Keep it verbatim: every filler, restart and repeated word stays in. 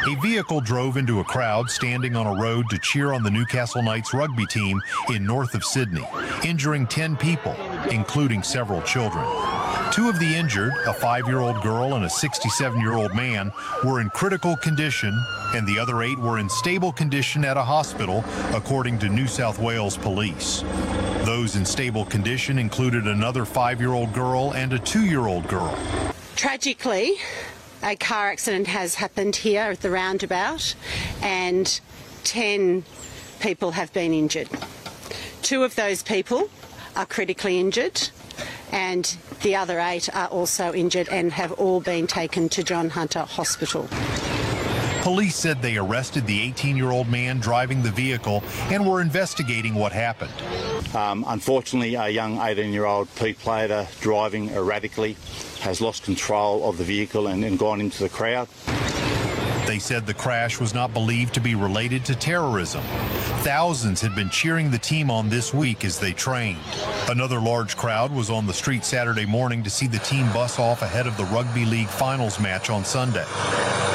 A vehicle drove into a crowd standing on a road to cheer on the Newcastle Knights rugby team in north of Sydney, injuring ten people, including several children. Two of the injured, a five-year-old girl and a sixty-seven-year-old man, were in critical condition, and the other eight were in stable condition at a hospital, according to New South Wales police. Those in stable condition included another five-year-old girl and a two-year-old girl. Tragically, a car accident has happened here at the roundabout and ten people have been injured. Two of those people are critically injured and the other eight are also injured and have all been taken to John Hunter Hospital. Police said they arrested the eighteen-year-old man driving the vehicle and were investigating what happened. Um, unfortunately, a young eighteen-year-old P plater driving erratically has lost control of the vehicle and, and gone into the crowd. They said the crash was not believed to be related to terrorism. Thousands had been cheering the team on this week as they trained. Another large crowd was on the street Saturday morning to see the team bus off ahead of the Rugby League finals match on Sunday.